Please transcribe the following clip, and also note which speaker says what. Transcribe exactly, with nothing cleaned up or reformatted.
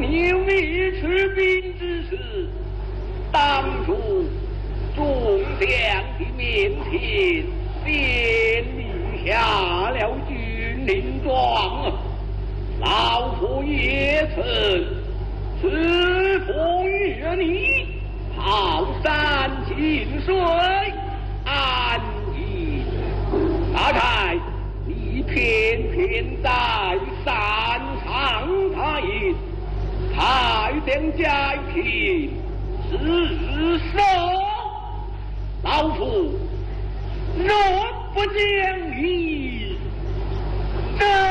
Speaker 1: 你为出兵之时，当初众将的面前，先立下了军令状，老夫也曾赐封于你，好山清水，安逸。大柴，你偏偏在山上踏营，太将家庭是守，老夫若不将你，这